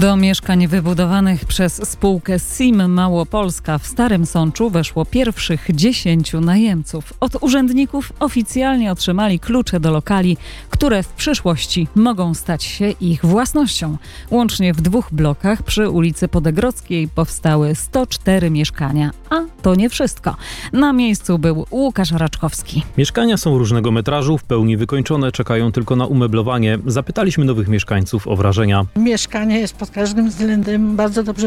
Do mieszkań wybudowanych przez spółkę SIM Małopolska w Starym Sączu weszło pierwszych 10 najemców. Od urzędników oficjalnie otrzymali klucze do lokali, które w przyszłości mogą stać się ich własnością. Łącznie w 2 blokach przy ulicy Podegrodzkiej powstały 104 mieszkania. A to nie wszystko. Na miejscu był Łukasz Raczkowski. Mieszkania są różnego metrażu, w pełni wykończone, czekają tylko na umeblowanie. Zapytaliśmy nowych mieszkańców o wrażenia. Mieszkanie jest pod każdym względem bardzo dobrze